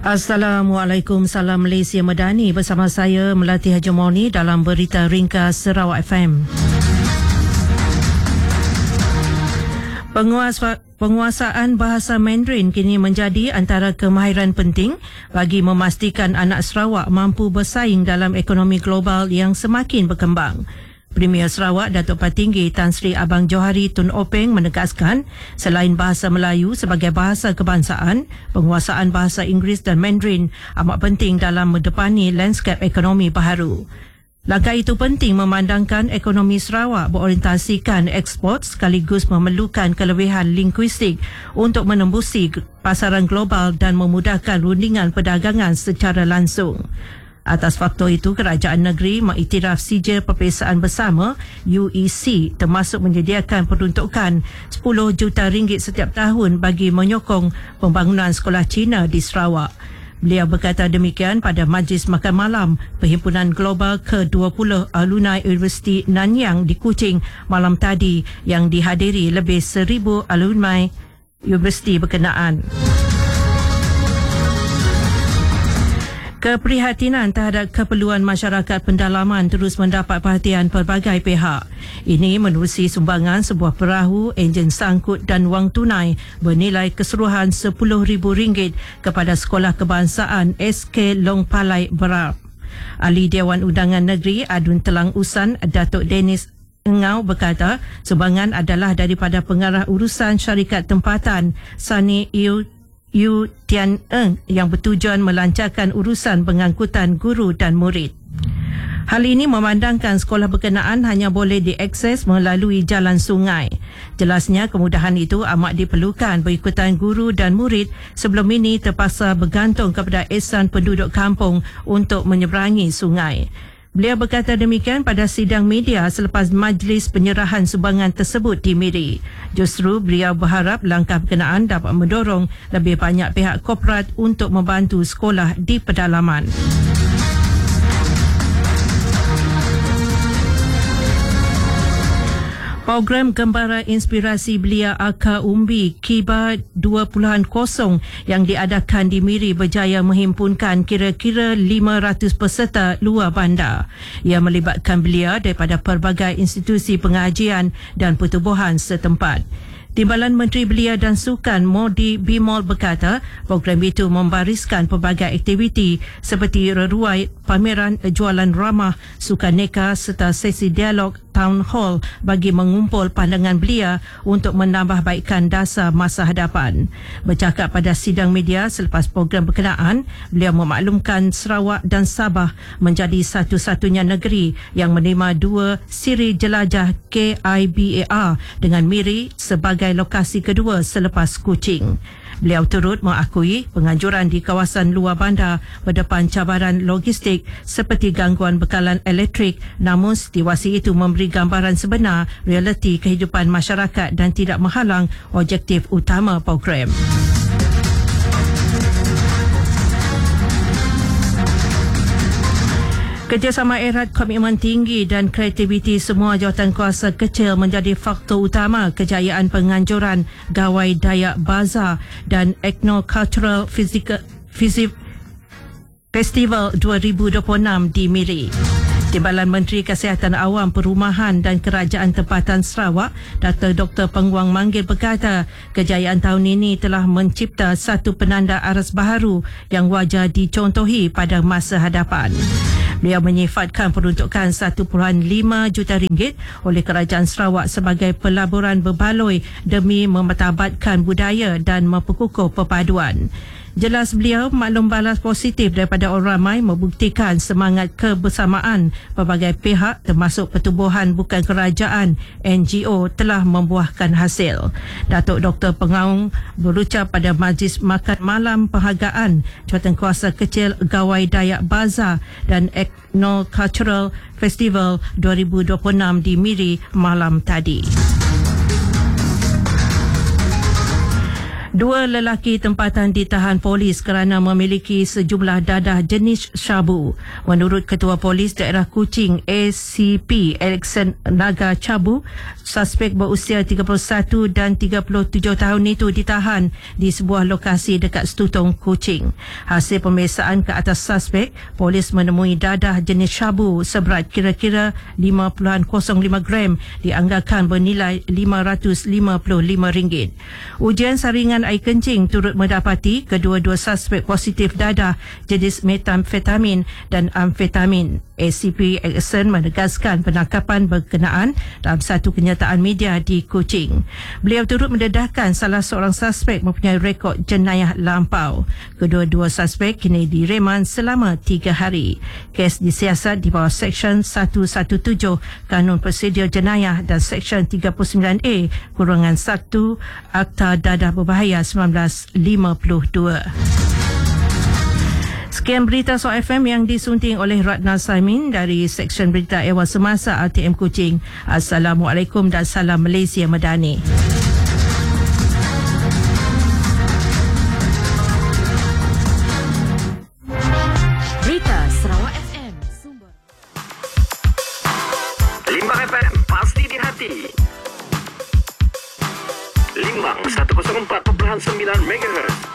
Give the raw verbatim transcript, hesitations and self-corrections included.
Assalamualaikum, salam Malaysia Madani, bersama saya Melati Hajamoni dalam Berita Ringkas Sarawak F M. Penguasa, penguasaan bahasa Mandarin kini menjadi antara kemahiran penting bagi memastikan anak Sarawak mampu bersaing dalam ekonomi global yang semakin berkembang. Premier Sarawak Datuk Patinggi Tan Sri Abang Johari Tun Openg menegaskan selain bahasa Melayu sebagai bahasa kebangsaan, penguasaan bahasa Inggeris dan Mandarin amat penting dalam mendepani lanskap ekonomi baharu. Langkah itu penting memandangkan ekonomi Sarawak berorientasikan ekspor sekaligus memerlukan kelebihan linguistik untuk menembusi pasaran global dan memudahkan rundingan perdagangan secara langsung. Atas faktor itu, kerajaan negeri mengiktiraf sijil peperiksaan bersama U E C termasuk menyediakan peruntukan sepuluh juta ringgit setiap tahun bagi menyokong pembangunan sekolah Cina di Sarawak. Beliau berkata demikian pada Majlis Makan Malam Perhimpunan Global ke dua puluh Alumni Universiti Nanyang di Kuching malam tadi yang dihadiri lebih seribu alumni universiti berkenaan. Keprihatinan terhadap keperluan masyarakat pendalaman terus mendapat perhatian pelbagai pihak. Ini menerusi sumbangan sebuah perahu, enjin sangkut dan wang tunai bernilai keseluruhan sepuluh ribu ringgit kepada Sekolah Kebangsaan S K Long Palai Berap. Ahli Dewan Undangan Negeri Adun Telang Usan Datuk Dennis Engau berkata sumbangan adalah daripada pengarah urusan syarikat tempatan Sani Yu Yu Tian Eng yang bertujuan melancarkan urusan pengangkutan guru dan murid. Hal ini memandangkan sekolah berkenaan hanya boleh diakses melalui jalan sungai. Jelasnya kemudahan itu amat diperlukan berikutan guru dan murid sebelum ini terpaksa bergantung kepada ihsan penduduk kampung untuk menyeberangi sungai. Beliau berkata demikian pada sidang media selepas majlis penyerahan sumbangan tersebut di Miri. Justru beliau berharap langkah berkenaan dapat mendorong lebih banyak pihak korporat untuk membantu sekolah di pedalaman. Program Gembara Inspirasi Belia Akar Umbi Kibar dua puluh kosong yang diadakan di Miri berjaya menghimpunkan kira-kira lima ratus peserta luar bandar. Ia melibatkan belia daripada pelbagai institusi pengajian dan pertubuhan setempat. Timbalan Menteri Belia dan Sukan Modi Bimol berkata program itu membariskan pelbagai aktiviti seperti reruai, pameran, jualan ramah, sukaneka serta sesi dialog Town Hall bagi mengumpul pandangan belia untuk menambah baikkan dasar masa hadapan. Bercakap pada sidang media selepas program berkenaan, beliau memaklumkan Sarawak dan Sabah menjadi satu-satunya negeri yang menerima dua siri jelajah K I B A R dengan Miri sebagai lokasi kedua selepas Kuching. Beliau turut mengakui penganjuran di kawasan luar bandar berdepan cabaran logistik seperti gangguan bekalan elektrik, namun situasi itu memberi gambaran sebenar realiti kehidupan masyarakat dan tidak menghalang objektif utama program. Kerjasama erat, komitmen tinggi dan kreativiti semua jawatankuasa kecil menjadi faktor utama kejayaan penganjuran Gawai Dayak Bazaar dan Ethno-Cultural Festival dua ribu dua puluh enam di Miri. Timbalan Menteri Kesihatan Awam, Perumahan dan Kerajaan Tempatan Sarawak, Datuk Doktor Pengwang Manggil berkata, kejayaan tahun ini telah mencipta satu penanda aras baharu yang wajar dicontohi pada masa hadapan. Beliau menyifatkan peruntukan satu perpuluhan lima juta ringgit oleh Kerajaan Sarawak sebagai pelaburan berbaloi demi memertabatkan budaya dan memperkukuh perpaduan. Jelas beliau maklum balas positif daripada orang ramai membuktikan semangat kebersamaan pelbagai pihak termasuk pertubuhan bukan kerajaan N G O telah membuahkan hasil. Datuk Doktor Pengaung berucap pada Majlis Makan Malam Penghargaan Jawatankuasa Kecil Gawai Dayak Bazaar dan Ethno-Cultural Festival dua ribu dua puluh enam di Miri malam tadi. Dua lelaki tempatan ditahan polis kerana memiliki sejumlah dadah jenis syabu. Menurut Ketua Polis Daerah Kuching A C P Alexan Naga Chabu, suspek berusia tiga puluh satu dan tiga puluh tujuh tahun itu ditahan di sebuah lokasi dekat Stutong, Kuching. Hasil pemeriksaan ke atas suspek, polis menemui dadah jenis syabu seberat kira-kira lima perpuluhan kosong lima gram dianggarkan bernilai lima ratus lima puluh lima ringgit. Ujian saringan air kencing turut mendapati kedua-dua suspek positif dadah jenis metamfetamin dan amfetamin. A C P Exxon menegaskan penangkapan berkenaan dalam satu kenyataan media di Kuching. Beliau turut mendedahkan salah seorang suspek mempunyai rekod jenayah lampau. Kedua-dua suspek kini direman selama tiga hari. Kes disiasat di bawah Seksyen seratus tujuh belas Kanun Prosedur Jenayah dan Seksyen tiga puluh sembilan A Kurungan satu Akta Dadah Berbahaya seribu sembilan ratus lima puluh dua. Sekian berita S O F M yang disunting oleh Ratna Saimin dari Seksyen Berita Ewan Semasa R T M Kuching. Assalamualaikum dan salam Malaysia Madani. Berita Sarawak F M. Sumber Limbang F M, pasti di hati. Limbang seratus empat perpuluhan sembilan megahertz.